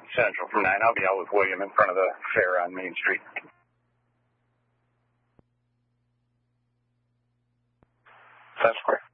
Central from 9. I'll be out with William in front of the fair on Main Street. That's correct.